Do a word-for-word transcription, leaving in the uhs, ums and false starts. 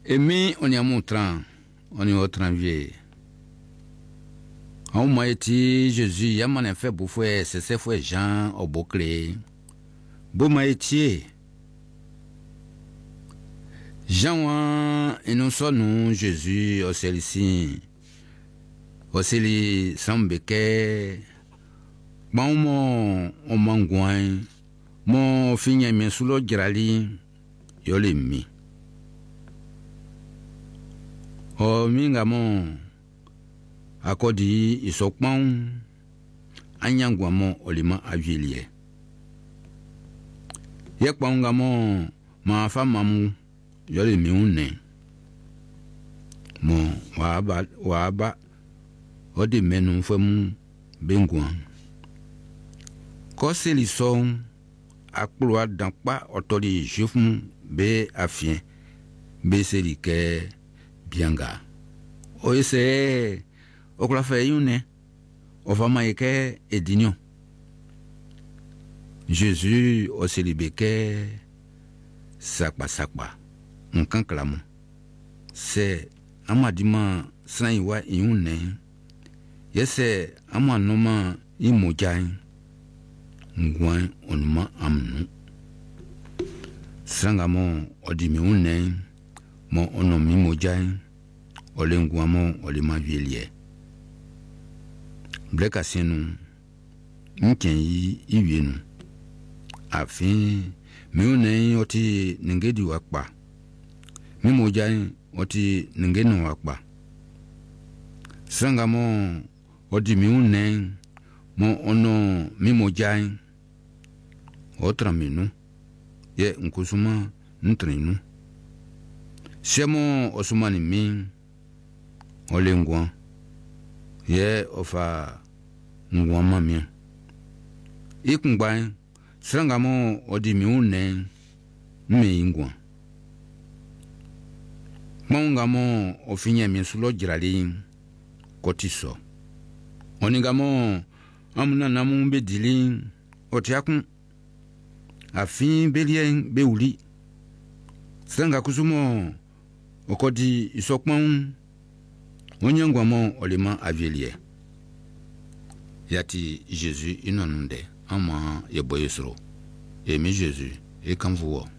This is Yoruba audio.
Et mi on y a montrant, on y a autre envié. On m'a été Jésus, y a mon effet pour faire, c'est ce fois Jean au bouclé. Bon m'a été. Jean et nous sommes Jésus au celle-ci. Au celle sambeke. Bon mon on mangouin. Mon fini mais sous l'eau grali. Yo le mi. O minga mon akodi isokpon anyangwa mon olima avilie. Yekpon mon ma femme mu yo le mi unne. Mon waba waba odi menu femu bengwan. Ko se li son akploa dankpa otoli jufmu be afien be se li ke bianga. O ese o kla fe yune o fama eke edinyo. Jésus o selibeke sakpa sakpa nkan klamo. Se amadima san iwa yune. Yese amanoma imojain ngwan onuma amnu. Sangamo odimi une mo onomi mojain olengwamo olima vielie. Bleka senu nken yi iwienu. Afin mi une oti ningedi wakpa. Mi mojain oti ningenu wakpa. Sangamo odimi une mo ono mi mojain otra minu. Ye nkusuma ntrinu. Semo osumani mi olengwan. Ye ofa ngwan mamia. Ikungbain srangamo odimi une mme ingwan. Mongamo ofinye minsulo jirali kotiso. Onigamo amuna namu bedili otiakun afin belien beuli. Sranga kusumo okodi isokpon onyangwamo olima avielie. Yati Jésus inonunde ama yeboyesro. Emi Jésus et quand vous